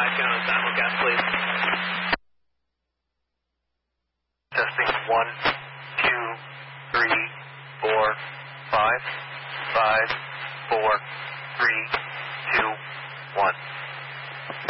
5 gallons simulcast, please. Testing 1, 2, 3, 4, 5, 5, 4, 3, 2, 1.